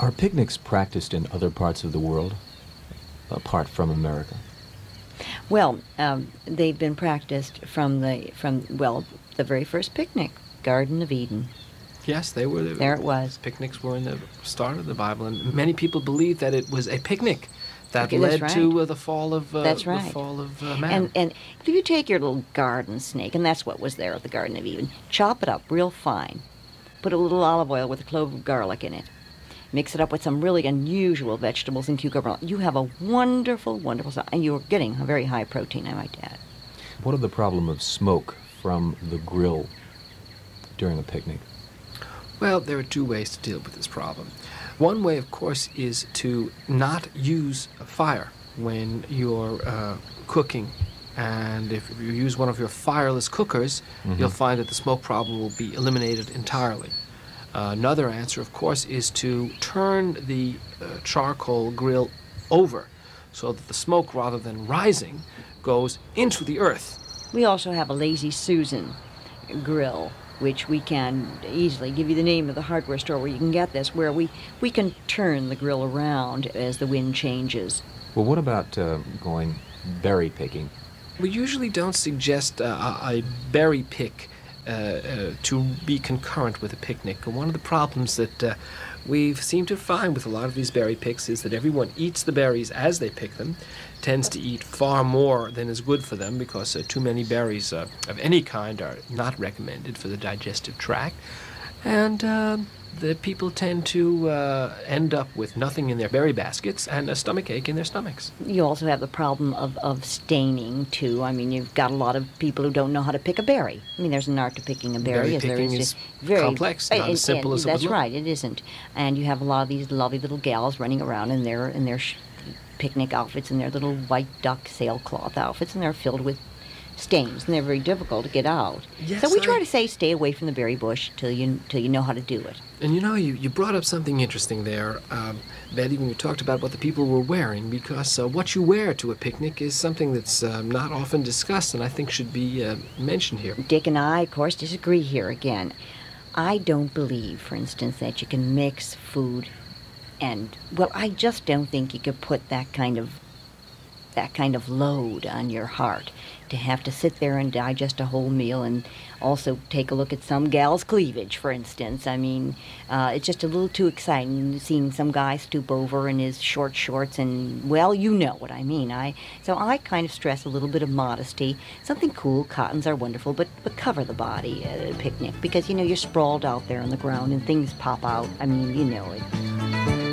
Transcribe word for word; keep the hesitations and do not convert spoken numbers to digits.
Are picnics practiced in other parts of the world, apart from America? Well, um, they've been practiced from the from well the very first picnic, Garden of Eden. Yes, they were. There it was. Picnics were in the start of the Bible, and many people believe that it was a picnic that Okay, that's led right. to uh, the fall of uh, That's right. the fall of uh, man. And and if you take your little garden snake, and that's what was there at the Garden of Eden, chop it up real fine, put a little olive oil with a clove of garlic in it, mix it up with some really unusual vegetables and cucumber. You have a wonderful, wonderful sauce, and you're getting a very high protein, I might add. What of the problem of smoke from the grill during a picnic? Well, there are two ways to deal with this problem. One way, of course, is to not use fire when you're uh, cooking. And if you use one of your fireless cookers, mm-hmm. you'll find that the smoke problem will be eliminated entirely. Uh, another answer, of course, is to turn the uh, charcoal grill over so that the smoke, rather than rising, goes into the earth. We also have a Lazy Susan grill, which we can easily give you the name of the hardware store where you can get this, where we, we can turn the grill around as the wind changes. Well, what about uh, going berry picking? We usually don't suggest uh, a a berry pick uh, uh, to be concurrent with a picnic. One of the problems that uh, we seem to find with a lot of these berry picks is that everyone eats the berries as they pick them, tends to eat far more than is good for them because uh, too many berries uh, of any kind are not recommended for the digestive tract, and uh, the people tend to uh, end up with nothing in their berry baskets and a stomachache in their stomachs. You also have the problem of, of staining, too. I mean, you've got a lot of people who don't know how to pick a berry. I mean, there's an art to picking a berry. Berry as there picking is, is very complex, not as simple as it would That's look. right, it isn't. And you have a lot of these lovely little gals running around in their, in their sh- picnic outfits and their little white duck sailcloth outfits, and they're filled with stains, and they're very difficult to get out. Yes, so we try I- to say stay away from the berry bush till you till you know how to do it. And you know, you, you brought up something interesting there, um, Betty, when you talked about what the people were wearing, because uh, what you wear to a picnic is something that's uh, not often discussed and I think should be uh, mentioned here. Dick and I, of course, disagree here again. I don't believe, for instance, that you can mix food and, well, I just don't think you could put that kind of that kind of load on your heart to have to sit there and digest a whole meal and also take a look at some gal's cleavage, for instance. I mean, uh, it's just a little too exciting seeing some guy stoop over in his short shorts and, well, you know what I mean. I So I kind of stress a little bit of modesty. Something cool, cottons are wonderful, but, but cover the body at a picnic because, you know, you're sprawled out there on the ground and things pop out. I mean, you know it.